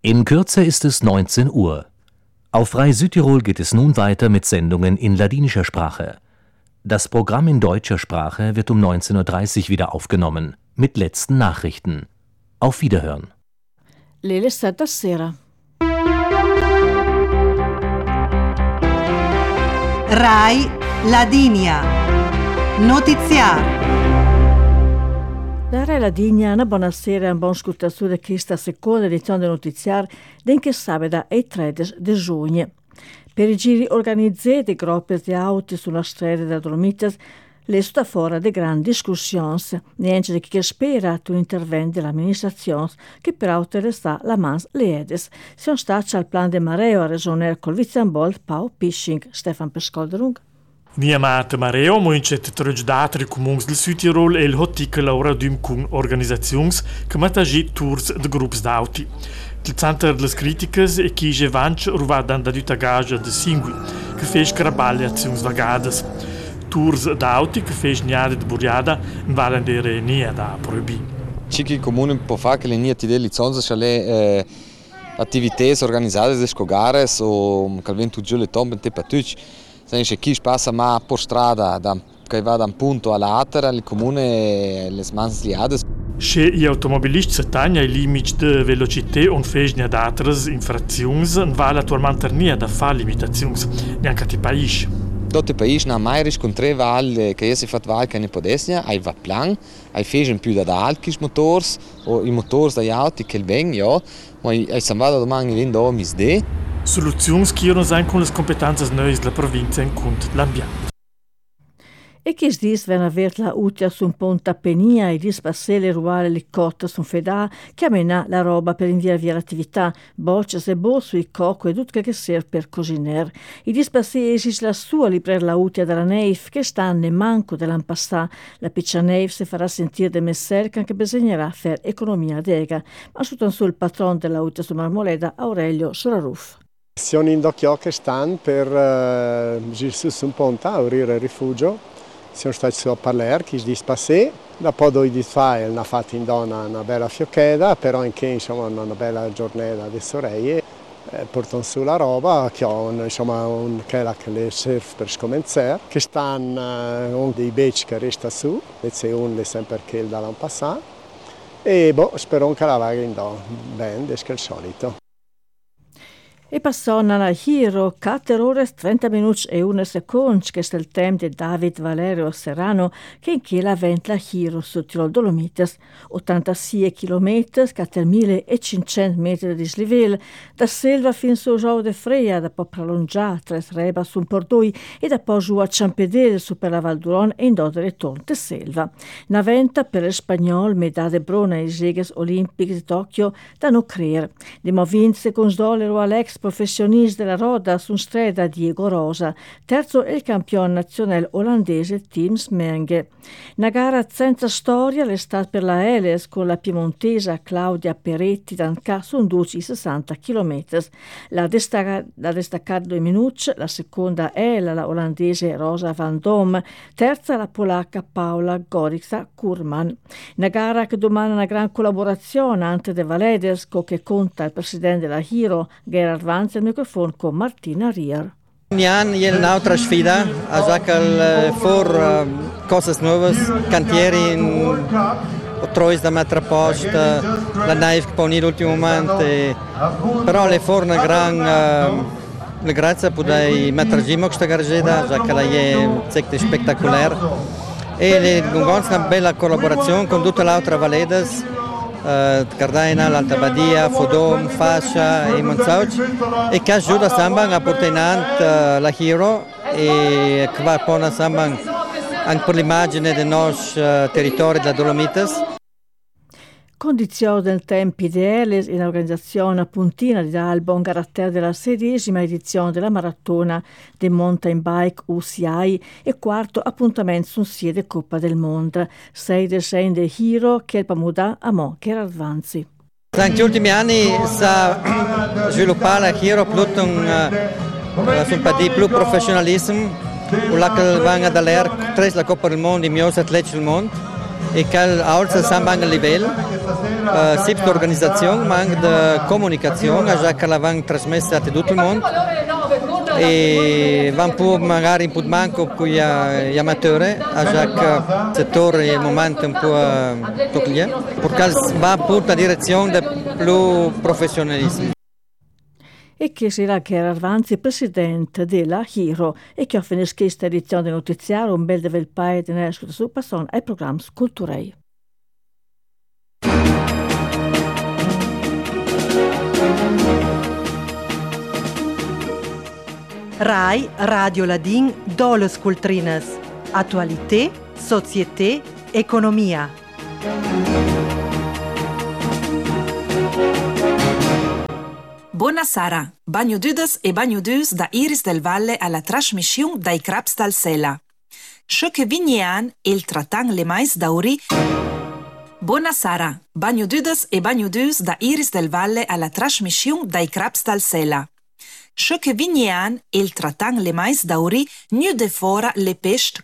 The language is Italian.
In Kürze ist es 19 Uhr. Auf Frei Südtirol geht es nun weiter mit Sendungen in ladinischer Sprache. Das Programm in deutscher Sprache wird um 19:30 Uhr wieder aufgenommen, mit letzten Nachrichten. Auf Wiederhören. Le 7 sera. Rai Ladinia. Notiziario. Da Rai Ladinia, una buonasera e un buon ascoltatore di questa seconda edizione del notiziario che sabato e 13 di giugno. Per i giri organizzati gruppi di auto sulla strada della Dolomites, le sta fuori di grandi discussioni, niente di chi spera un intervento dell'amministrazione che però interessa la mans leedes. Sono stati al plan de Mareo a regione col Vizianbold Pau Pisching, Stefan Pescolderung. Niamate Mareo, muincet trögdatri comuns del Südtirol e il hotica laura d'um cun organisazions che matagi tours de grupps d'auti. Il centro delle critiche e chi je vanch ruvadan da ditagaja de singui, che fez carabaglia azions vagadas. Tours d'auti che fez niade de buriada in valandere nia da proibi. Cichi comune può fare che le niati delle licenze sono attività organizzate da scogares o che vengono giù le tombe in patucci. Se chi passa ma per strada che va da un punto all'altro, il comune le smansliade. Se gli automobilisti s'attagna ai limiti di velocità o fanno altre infrazioni, non vale attualmente niente da fare limitazioni, neanche a paesi. Dotte paesi non mai riscontrava che si fa val che ne podessia, ai va plan, ai fanno più da altri motori o i motori dagli auti che vengono, ma ai sanvada domani vengono misde. Soluzioni che non sono con le competenze nuove della provincia in conto dell'ambiente. E che si dice che aver la utia su un ponte Appenia e dispassele ruale le cotte su un fedà che amena la roba per inviare via l'attività, bocce e bosso, i cocco e tutto che serve per cucinare. I dispassele esige la sua li per la utia della neif che sta ne manco dell'ampassà. La piccia neif si farà sentire de messer che bisognerà fare economia dega, ma su il patron della utia su Marmoleda, Aurelio Soraruf. Siamo in d'occhio che stanno per girare su un ponte a aprire il rifugio. Siamo stati a parlare, chi si dice dopo 2 giorni fa hanno fatto in donna una bella fioccheda, però anche insomma, una bella giornata di sorelle, portano su la roba, che ho che le serve per scominciare, che stanno uno dei becci che resta su, e uno è sempre che il dall'anno passato, e spero che la vada in donna, bene, che il solito. E passò alla Hiro 4 ore 30 minuti e 1 secondi, che è il tempo di David Valerio Serrano, che in chi la vent la Hiro su Tirol Dolomites, 86 km, 4.500 metri di dislivello, da selva fin su Gio de Freia, da poi prolungare 3 reba su un pordoi e da poi giù a Ciampedel su per la Val d'Uron e in dote ritorno de selva. Una venta per il spagnol, medaglia brona ai Giochi Olimpici di Tokyo, da non credere. Demo vinse con $, Alex professionista della roda su strada Diego Rosa, terzo è il campione nazionale olandese Tim Smenge. Una gara senza storia l'estate per la Eles con la piemontesa Claudia Peretti d'Anca su un 60 km. La destacata 2 minuti, la seconda è la olandese Rosa van Dom, terza la polacca Paula Gorica Kurman. Una gara che domanda una gran collaborazione anche de Valeders, che conta il presidente della Hiro, Gerard Vanzi, al microfono con Martina Rier. Ogni anno è un'altra sfida, a giocare fuori cose nuove, cantieri, trois da mettere a posto, la nave che pone all'ultimo momento, però le fuori una gran grazie per mettere in questa gargetta, già che la è spettacolare. E abbiamo una bella collaborazione con tutte le altre Valedes, Cardena, l'Alta Badia, Fodom, Fascia e Monzauc, e che aiuta a portare in avanti la Hiro e che va a anche per l'immagine del nostro territorio della Dolomites. Condizione del tempo ideale in organizzazione appuntina di dà il buon carattere della 16ª edizione della maratona di mountain bike UCI e quarto appuntamento su siede Coppa del Mondo. 6 decennio di Hiro che il Pamuda a mo che avanzi. Negli ultimi anni si è sviluppata la Hiro un po' di più professionalismo, che vanno ad allenare 3 la Coppa del Mondo, i migliori atleti del mondo. e che alza sambang a livello, sip d'organizzazione, ma anche di comunicazione, già che l'avevano trasmessa a tutto il mondo. E vanno pure magari in manco con gli amatori, già che il settore è il momento un po' toccoliere, perché va pure in direzione del più professionalismo. E che sarà che era avanti presidente della Hiro e che ha finito questa edizione del notiziario un bel del paese di Nesco su passone ai programmi culturali. Rai Radio Ladin Doles Cultrines. Attualité, société, economia. Buonasera, bagnodudes e bagnodus da Iris del Valle alla trasmissione dai Craps dal Sela. Ce che vignean il tratan le mais dauri. Buonasera, bagnodudes e bagnodus da Iris del Valle alla trasmissione dai Craps dal Sela. Ce che vignean il tratan le mais dauri nu de fora le pest